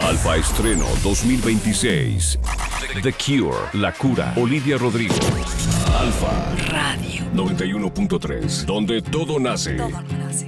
Alfa Estreno 2026. The Cure, La Cura, Olivia Rodrigo. Alfa Radio 91.3, donde todo nace. Todo nace.